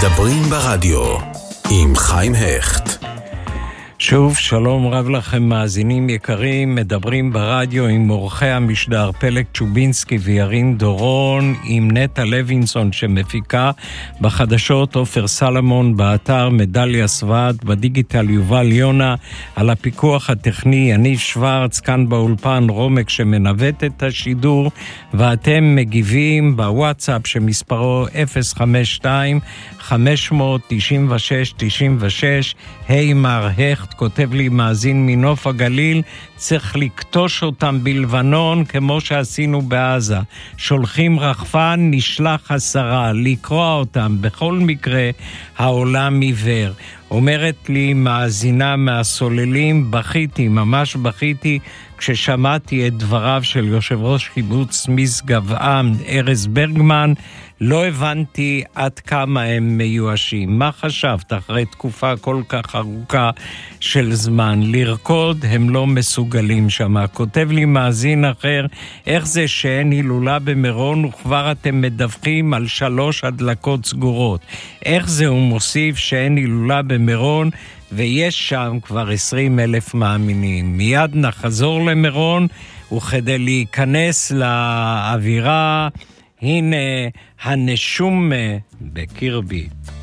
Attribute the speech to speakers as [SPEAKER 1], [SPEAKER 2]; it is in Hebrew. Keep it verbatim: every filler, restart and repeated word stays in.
[SPEAKER 1] מדברים ברדיו עם חיים הכט.
[SPEAKER 2] שוב, שלום רב לכם מאזינים יקרים, מדברים ברדיו עם אורחי המשדר פלג צ'ובינסקי וירין דורון, עם נטע לוינסון שמפיקה, בחדשות עופר סלמון, באתר מדליה סוואט, בדיגיטל יובל יונה, על הפיקוח הטכני יניב שוורץ, כאן באולפן רומק שמנווט את השידור, ואתם מגיבים בוואטסאפ שמספרו אפס חמש שתיים חמש תשע שש תשע שש. היי מר הכט, כותב לי מאזין מנוף הגליל, צריך לקטוש אותם בלבנון כמו שעשינו בעזה. שולחים רחפן, נשלח עשרה, לקרוא אותם. בכל מקרה, העולם עיוור. אומרת לי מאזינה מהסוללים, בכיתי, ממש בכיתי, כששמעתי את דבריו של יושב ראש קיבוץ משגב עם, ארז ברגמן. לא הבנתי עד כמה הם מיואשים. מה חשבת אחרי תקופה כל כך ארוכה של זמן? לרקוד הם לא מסוגלים שמה. כותב לי מאזין אחר, איך זה שאין הילולה במירון וכבר אתם מדווחים על שלוש הדלקות סגורות? איך זה, הוא מוסיף, שאין הילולה במירון ויש שם כבר עשרים אלף מאמינים? מיד נחזור למירון, וכדי להיכנס לאווירה, הנה הנשום בקרבי.